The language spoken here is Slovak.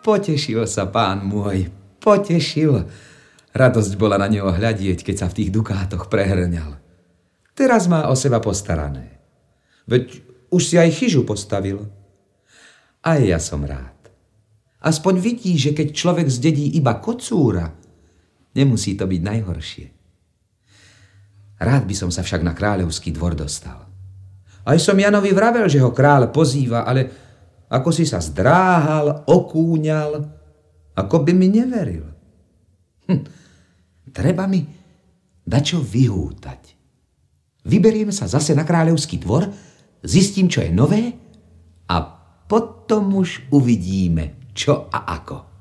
potešil sa pán môj, potešil. Radosť bola na neho hľadieť, keď sa v tých dukátoch prehrňal. Teraz má o seba postarané. Veď už si aj chyžu postavil. Aj ja som rád. Aspoň vidí, že keď človek zdedí iba kocúra, nemusí to byť najhoršie. Rád by som sa však na kráľovský dvor dostal. Aj som Janovi vravel, že ho kráľ pozýva, ale ako si sa zdráhal, okúňal, ako by mi neveril. Treba mi dačo vyhútať. Vyberiem sa zase na kráľovský dvor, zistím, čo je nové a potom už uvidíme, čo a ako.